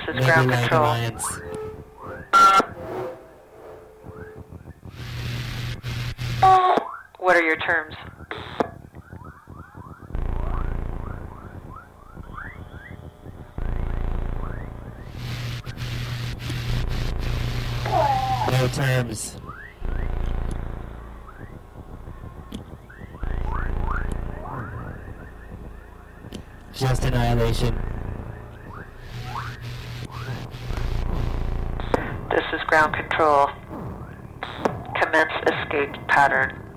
is Maybe ground like control. Alliance. What are your terms? No terms. Just annihilation. This is ground control. Commence escape pattern.